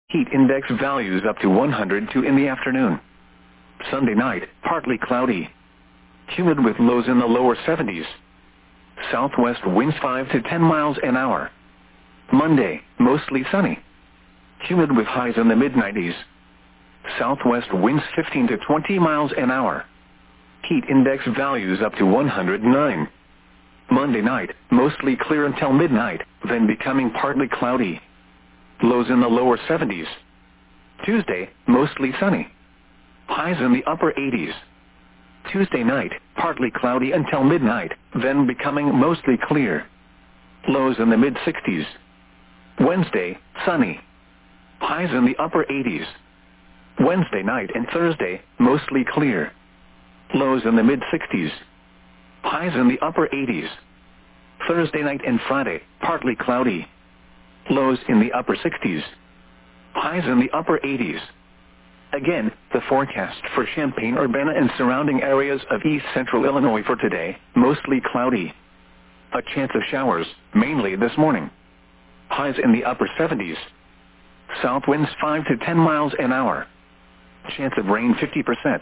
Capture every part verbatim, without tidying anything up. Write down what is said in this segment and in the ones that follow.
Heat index values up to one hundred two in the afternoon. Sunday night, partly cloudy. Humid with lows in the lower seventies. Southwest winds five to ten miles an hour. Monday, mostly sunny. Humid with highs in the mid nineties. Southwest winds fifteen to twenty miles an hour. Heat index values up to one hundred nine. Monday night, mostly clear until midnight, then becoming partly cloudy. Lows in the lower seventies. Tuesday, mostly sunny. Highs in the upper eighties. Tuesday night, partly cloudy until midnight, then becoming mostly clear. Lows in the mid sixties. Wednesday, sunny. Highs in the upper eighties. Wednesday night and Thursday, mostly clear. Lows in the mid sixties. Highs in the upper eighties. Thursday night and Friday, partly cloudy. Lows in the upper sixties. Highs in the upper eighties. Again, the forecast for Champaign-Urbana and surrounding areas of east central Illinois for today, mostly cloudy. A chance of showers, mainly this morning. Highs in the upper seventies. South winds five to ten miles an hour. Chance of rain fifty percent.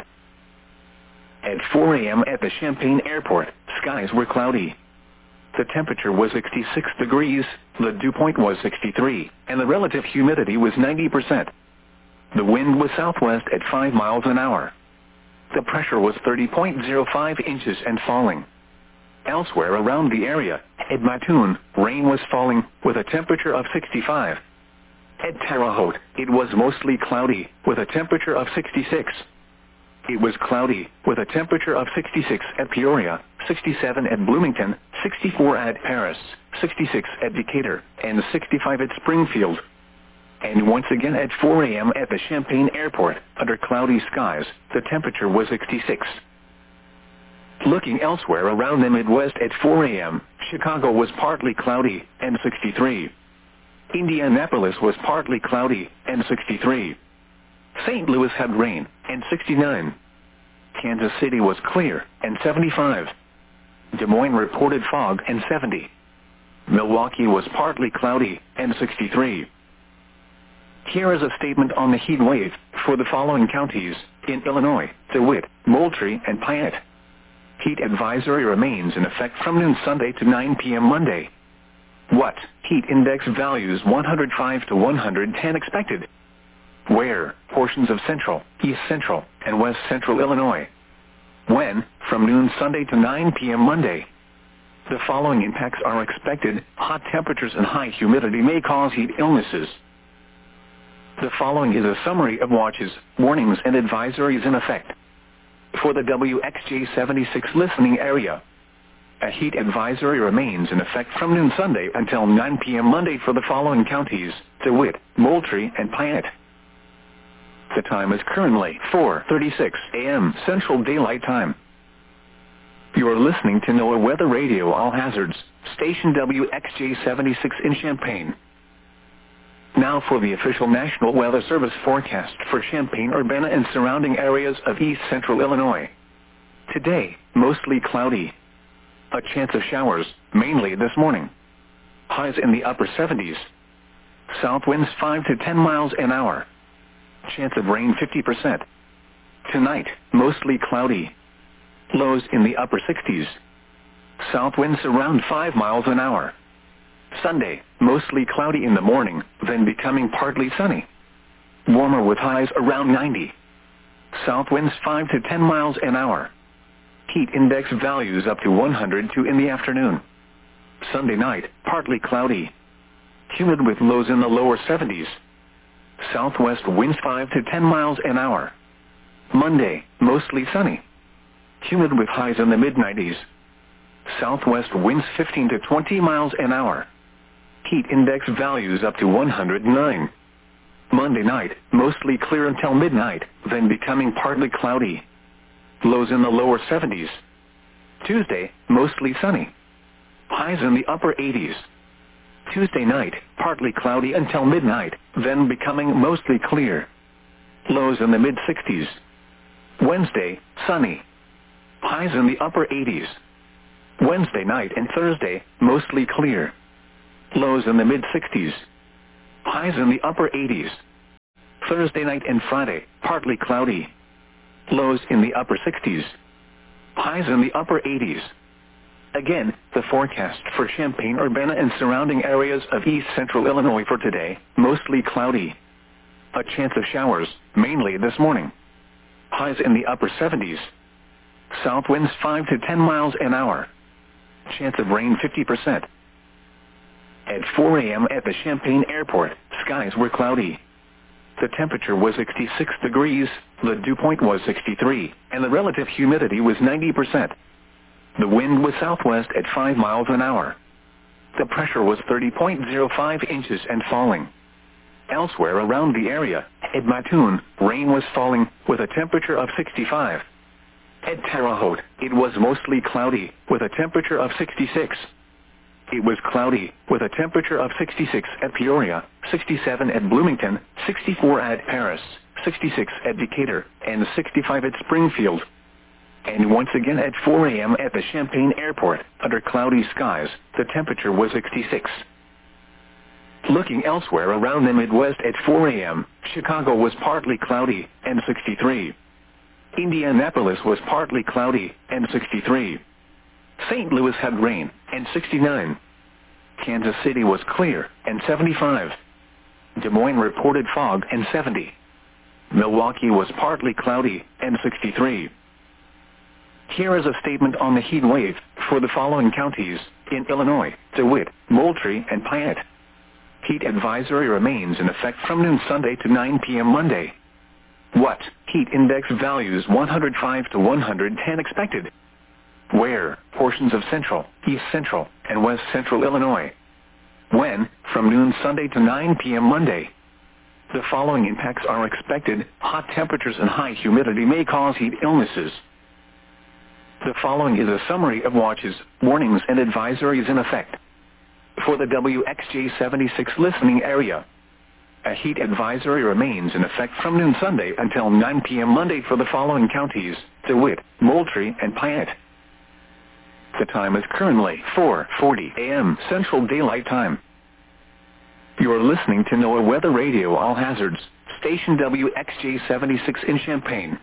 At four a m at the Champaign Airport, skies were cloudy. The temperature was sixty-six degrees, the dew point was sixty-three, and the relative humidity was ninety percent. The wind was southwest at five miles an hour. The pressure was thirty point zero five inches and falling. Elsewhere around the area, at Mattoon, rain was falling, with a temperature of sixty-five. At Terre Haute, it was mostly cloudy, with a temperature of sixty-six. It was cloudy, with a temperature of sixty-six at Peoria, sixty-seven at Bloomington, sixty-four at Paris, sixty-six at Decatur, and sixty-five at Springfield. And once again at four a m at the Champaign Airport, under cloudy skies, the temperature was sixty-six. Looking elsewhere around the Midwest at four a m, Chicago was partly cloudy, and sixty-three. Indianapolis was partly cloudy, and sixty-three. Saint Louis had rain, and sixty-nine. Kansas City was clear, and seventy-five. Des Moines reported fog, and seventy. Milwaukee was partly cloudy, and sixty-three. Here is a statement on the heat wave for the following counties in Illinois: DeWitt, Moultrie, and Piatt. Heat advisory remains in effect from noon Sunday to nine p m Monday. What? Heat index values one hundred five to one hundred ten expected. Where? Portions of central, east central, and west central Illinois. When? From noon Sunday to nine p m Monday. The following impacts are expected. Hot temperatures and high humidity may cause heat illnesses. The following is a summary of watches, warnings, and advisories in effect. For the W X J seventy-six listening area, a heat advisory remains in effect from noon Sunday until nine p m Monday for the following counties: DeWitt, Moultrie, and Piatt. The time is currently four thirty-six a m Central Daylight Time. You are listening to NOAA Weather Radio All Hazards, station W X J seventy-six in Champaign. Now for the official National Weather Service forecast for Champaign-Urbana and surrounding areas of east central Illinois. Today, mostly cloudy. A chance of showers, mainly this morning. Highs in the upper seventies. South winds five to ten miles an hour. Chance of rain fifty percent. Tonight, mostly cloudy. Lows in the upper sixties. South winds around five miles an hour. Sunday, mostly cloudy in the morning, then becoming partly sunny. Warmer with highs around ninety. South winds five to ten miles an hour. Heat index values up to one hundred two in the afternoon. Sunday night, partly cloudy. Humid with lows in the lower seventies. Southwest winds five to ten miles an hour. Monday, mostly sunny. Humid with highs in the mid nineties. Southwest winds fifteen to twenty miles an hour. Heat index values up to one hundred nine. Monday night, mostly clear until midnight, then becoming partly cloudy. Lows in the lower seventies. Tuesday, mostly sunny. Highs in the upper eighties. Tuesday night, partly cloudy until midnight, then becoming mostly clear. Lows in the mid sixties. Wednesday, sunny. Highs in the upper eighties. Wednesday night and Thursday, mostly clear. Lows in the mid sixties. Highs in the upper eighties. Thursday night and Friday, partly cloudy. Lows in the upper sixties. Highs in the upper eighties. Again, the forecast for Champaign-Urbana and surrounding areas of east central Illinois for today, mostly cloudy. A chance of showers, mainly this morning. Highs in the upper seventies. South winds five to ten miles an hour. Chance of rain fifty percent. At four a m at the Champaign Airport, skies were cloudy. The temperature was sixty-six degrees, the dew point was sixty-three, and the relative humidity was ninety percent. The wind was southwest at five miles an hour. The pressure was thirty point zero five inches and falling. Elsewhere around the area, at Mattoon, rain was falling, with a temperature of sixty-five. At Terre Haute, it was mostly cloudy, with a temperature of sixty-six. It was cloudy, with a temperature of sixty-six at Peoria, sixty-seven at Bloomington, sixty-four at Paris, sixty-six at Decatur, and sixty-five at Springfield. And once again at four a m at the Champaign Airport, under cloudy skies, the temperature was sixty-six. Looking elsewhere around the Midwest at four a m, Chicago was partly cloudy, and sixty-three. Indianapolis was partly cloudy, and sixty-three. Saint Louis had rain, and sixty-nine. Kansas City was clear, and seventy-five. Des Moines reported fog, and seventy. Milwaukee was partly cloudy, and sixty-three. Here is a statement on the heat wave for the following counties in Illinois: DeWitt, Moultrie, and Piatt. Heat advisory remains in effect from noon Sunday to nine p m Monday. What? Heat index values one hundred five to one hundred ten expected. Where? Portions of central, east central, and west central Illinois. When? From noon Sunday to nine p m Monday. The following impacts are expected. Hot temperatures and high humidity may cause heat illnesses. The following is a summary of watches, warnings, and advisories in effect. For the W X J seventy-six listening area, a heat advisory remains in effect from noon Sunday until nine p m Monday for the following counties: DeWitt, Moultrie, and Piatt. The time is currently four forty a m Central Daylight Time. You are listening to NOAA Weather Radio All Hazards, station W X J seventy-six in Champaign.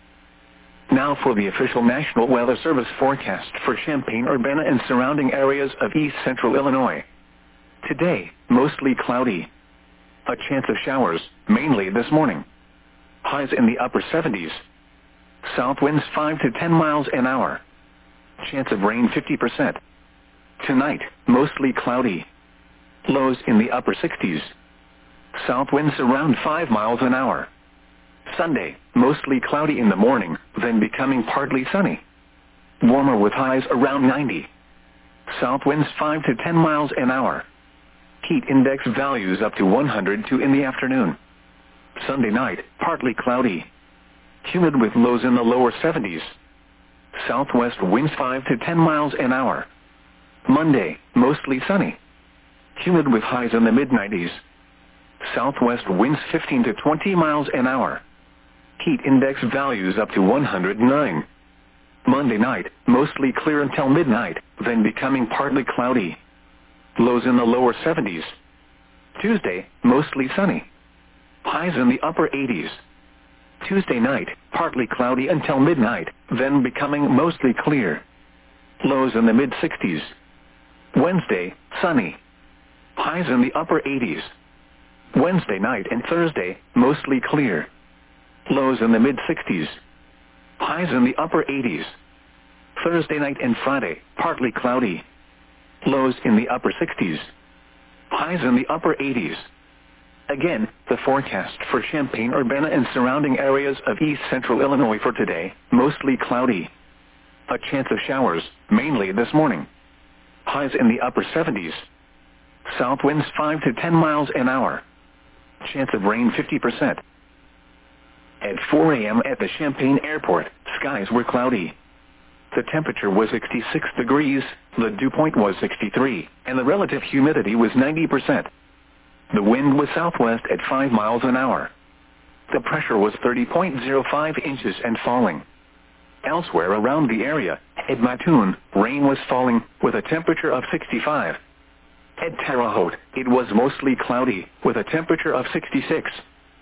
Now for the official National Weather Service forecast for Champaign-Urbana and surrounding areas of east central Illinois. Today, mostly cloudy. A chance of showers, mainly this morning. Highs in the upper seventies. South winds five to ten miles an hour. Chance of rain fifty percent. Tonight, mostly cloudy. Lows in the upper sixties. South winds around five miles an hour. Sunday, mostly cloudy in the morning, then becoming partly sunny. Warmer with highs around ninety. South winds five to ten miles an hour. Heat index values up to one hundred two in the afternoon. Sunday night, partly cloudy. Humid with lows in the lower seventies. Southwest winds five to ten miles an hour. Monday, mostly sunny. Humid with highs in the mid nineties. Southwest winds fifteen to twenty miles an hour. Heat index values up to one hundred nine. Monday night, mostly clear until midnight, then becoming partly cloudy. Lows in the lower seventies. Tuesday, mostly sunny. Highs in the upper eighties. Tuesday night, partly cloudy until midnight, then becoming mostly clear. Lows in the mid sixties. Wednesday, sunny. Highs in the upper eighties. Wednesday night and Thursday, mostly clear. Lows in the mid sixties. Highs in the upper eighties. Thursday night and Friday, partly cloudy. Lows in the upper sixties. Highs in the upper eighties. Again, the forecast for Champaign-Urbana and surrounding areas of east central Illinois for today, mostly cloudy. A chance of showers, mainly this morning. Highs in the upper seventies. South winds five to ten miles an hour. Chance of rain fifty percent. At four a m at the Champaign Airport, skies were cloudy. The temperature was sixty-six degrees, the dew point was sixty-three, and the relative humidity was ninety percent. The wind was southwest at five miles an hour. The pressure was thirty point zero five inches and falling. Elsewhere around the area, at Mattoon, rain was falling, with a temperature of sixty-five. At Terre Haute, it was mostly cloudy, with a temperature of sixty-six.